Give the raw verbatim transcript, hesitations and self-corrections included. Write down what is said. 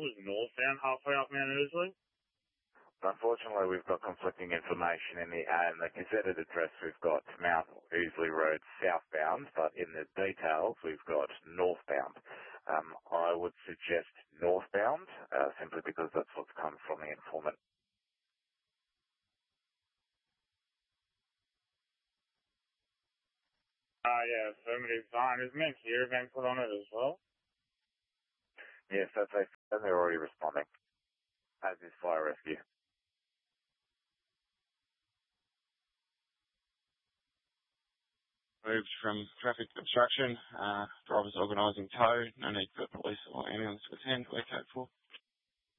that was northbound halfway up Mount Ousley. Unfortunately, we've got conflicting information in the and the gazetted address. We've got Mount Ousley Road southbound, but in the details we've got northbound. Um, I would suggest northbound, uh, simply because that's what's come from the informant. Ah, uh, yeah, affirmative, fine. Is Mint here been put on it as well? Yes, that's a, and they're already responding, as is fire rescue. Moved from traffic obstruction, uh, drivers organising tow, no need for police or ambulance to attend, we're code for.